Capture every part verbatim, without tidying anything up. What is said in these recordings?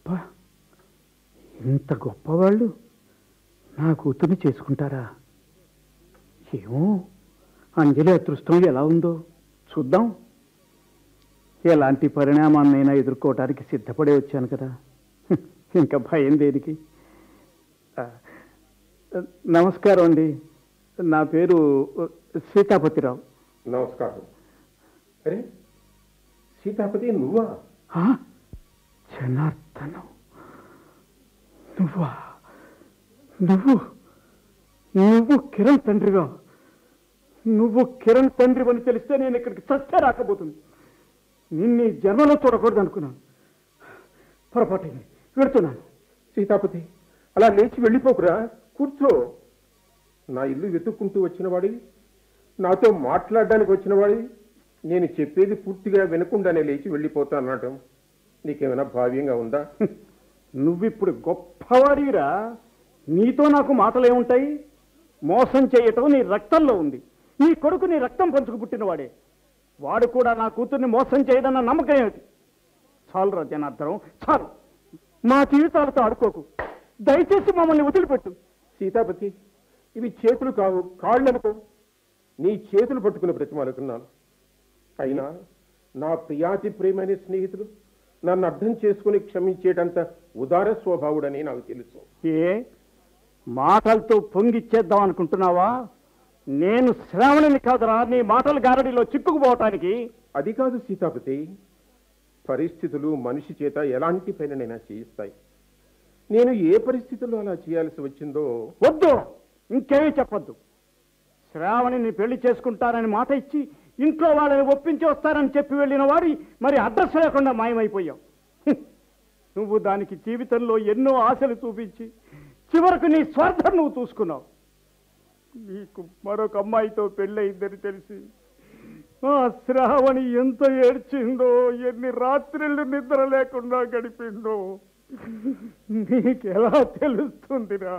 అబ్బా, ఇంత గొప్పవాళ్ళు నా కూతుర్ని చేసుకుంటారా? ఏమో, అంజలి అదృష్టం ఎలా ఉందో చూద్దాం. ఎలాంటి పరిణామాన్నైనా ఎదుర్కోవటానికి సిద్ధపడే వచ్చాను కదా, ఇంకా భయం దేనికి? నమస్కారం అండి, నా పేరు సీతాపతిరావు. నమస్కారం. అరే సీతాపతి, నువ్వా? జనార్దనం, నువ్వా? నువ్వు నువ్వు కిరణ్ తండ్రిగా? నువ్వు కిరణ్ తండ్రి అని తెలిస్తే నేను ఇక్కడికి చస్తే రాకపోతుంది. నిన్ను ఈ జన్మలో చూడకూడదు అనుకున్నాను. పొరపాటు వెళుతున్నాను. సీతాపతి, అలా లేచి వెళ్ళిపోకురా, కూర్చో. నా ఇల్లు వెతుక్కుంటూ వచ్చినవాడి, నాతో మాట్లాడడానికి వచ్చినవాడి, నేను చెప్పేది పూర్తిగా వినకుండానే లేచి వెళ్ళిపోతా అనటం నీకేమైనా భావ్యంగా ఉందా? నువ్విప్పుడు గొప్పవాడిరా. నీతో నాకు మాటలేముంటాయి? మోసం చేయటం నీ రక్తంలో ఉంది. నీ కొడుకు నీ రక్తం పంచుకు పుట్టినవాడే. వాడు కూడా నా కూతుర్ని మోసం చేయడన్న నమ్మకం ఏమిటి? చాలురా జనార్దనం, చాలు. మా జీవితాలతో ఆడుకోకు. దయచేసి మమ్మల్ని వదిలిపెట్టు. సీతాపతి, ఇవి చేతులు కావు, కాళ్ళు అనుకో. నీ చేతులు పట్టుకుని బ్రతిమాలుకున్నాను. అయినా నా ప్రియాతి ప్రేమైన స్నేహితులు నన్ను అర్థం చేసుకుని క్షమించేటంత ఉదార స్వభావుడని నాకు తెలుసు. ఏ మాటలతో పొంగిచ్చేద్దాం అనుకుంటున్నావా? నేను శ్రావణిని కాదురా నీ మాటల గారడిలో చిక్కుకుపోవటానికి. అది కాదు సీతాపతి, పరిస్థితులు మనిషి చేత ఎలాంటి పైనైనా చేయిస్తాయి. నేను ఏ పరిస్థితుల్లో అలా చేయాల్సి వచ్చిందో. వద్దు, ఇంకేమీ చెప్పొద్దు. శ్రావణిని పెళ్లి చేసుకుంటారని మాట ఇచ్చి ఇంట్లో వాళ్ళని ఒప్పించి వస్తారని చెప్పి వెళ్ళిన వాడి మరి అడ్రస్ లేకుండా మాయమైపోయావు. నువ్వు దానికి జీవితంలో ఎన్నో ఆశలు చూపించి చివరకు నీ స్వార్థం నువ్వు చూసుకున్నావు. నీకు మరొక అమ్మాయితో పెళ్ళయిందని తెలిసి ఆ శ్రావణి ఎంత ఏడ్చిందో, ఎన్ని రాత్రిళ్ళు నిద్ర లేకుండా గడిపిందో నీకెలా తెలుస్తుందిరా?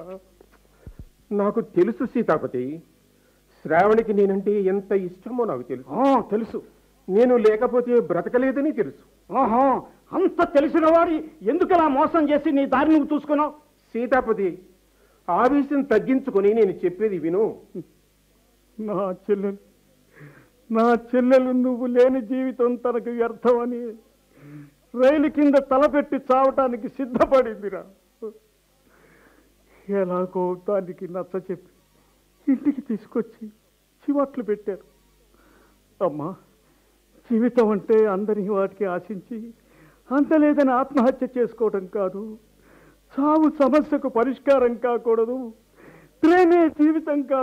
నాకు తెలుసు సీతాపతి, శ్రావణికి నేనంటే ఎంత ఇష్టమో నాకు తెలుసు. తెలుసు. నేను లేకపోతే బ్రతకలేదని తెలుసు. ఆహా, అంత తెలిసిన వాడి ఎందుకలా మోసం చేసి నీ దారి నువ్వు చూసుకున్నావు? సీతాపతి, ఆవేశం తగ్గించుకొని నేను చెప్పేది విను. నా చెల్లెలు నా చెల్లెలు నువ్వు లేని జీవితం తనకు వ్యర్థమని రైలు కింద తలపెట్టి చావటానికి సిద్ధపడిందిరా. ఎలాగో దానికి నచ్చ చెప్పి ఇంటికి తీసుకొచ్చి చివట్లు పెట్టారు. అమ్మా, జీవితం అంటే అందరి వాటికి ఆశించి అంతలేదని ఆత్మహత్య చేసుకోవడం కాదు. చావు సమస్యకు పరిష్కారం కాకూడదు. ప్రేమే జీవితం కాదు.